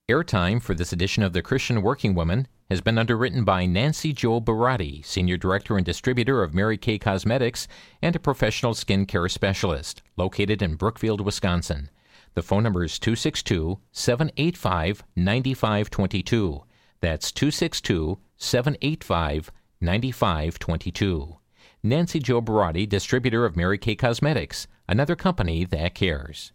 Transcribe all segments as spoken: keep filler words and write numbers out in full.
Airtime for this edition of The Christian Working Woman has been underwritten by Nancy Jo Barati, Senior Director and Distributor of Mary Kay Cosmetics and a professional skincare specialist, located in Brookfield, Wisconsin. The phone number is two six two, seven eight five, nine five two two. That's two six two, seven eight five, nine five two two. Nancy Jo Barati, Distributor of Mary Kay Cosmetics, another company that cares.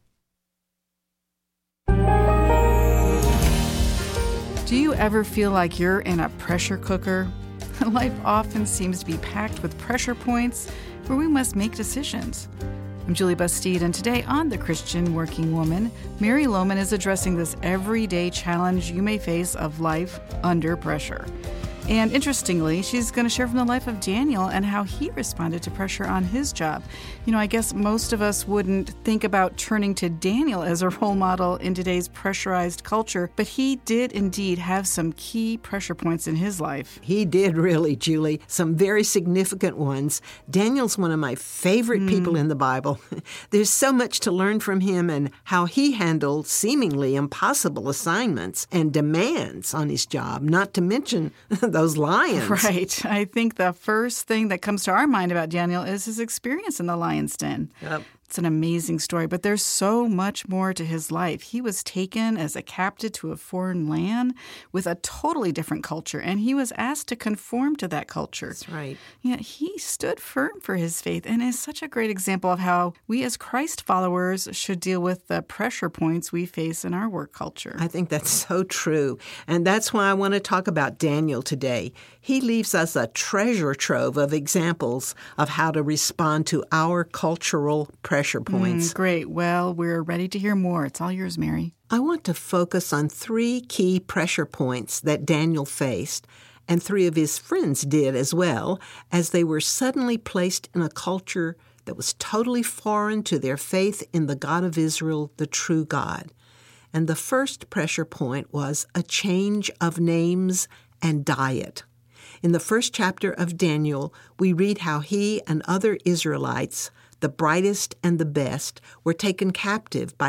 Do you ever feel like you're in a pressure cooker? Life often seems to be packed with pressure points where we must make decisions. I'm Julie Bastide, and today on The Christian Working Woman, Mary Lohman is addressing this everyday challenge you may face of life under pressure. And interestingly, she's going to share from the life of Daniel and how he responded to pressure on his job. You know, I guess most of us wouldn't think about turning to Daniel as a role model in today's pressurized culture, but he did indeed have some key pressure points in his life. He did really, Julie. Some very significant ones. Daniel's one of my favorite mm. people in the Bible. There's so much to learn from him and how he handled seemingly impossible assignments and demands on his job, not to mention those lions. Right. I think the first thing that comes to our mind about Daniel is his experience in the lion's den. Yep. It's an amazing story, but there's so much more to his life. He was taken as a captive to a foreign land with a totally different culture, and he was asked to conform to that culture. That's right. Yet he stood firm for his faith and is such a great example of how we as Christ followers should deal with the pressure points we face in our work culture. I think that's so true, and that's why I want to talk about Daniel today. He leaves us a treasure trove of examples of how to respond to our cultural pressure points. Mm, great. Well, we're ready to hear more. It's all yours, Mary. I want to focus on three key pressure points that Daniel faced, and three of his friends did as well, as they were suddenly placed in a culture that was totally foreign to their faith in the God of Israel, the true God. And the first pressure point was a change of names and diet. In the first chapter of Daniel, we read how he and other Israelites, the brightest and the best, were taken captive by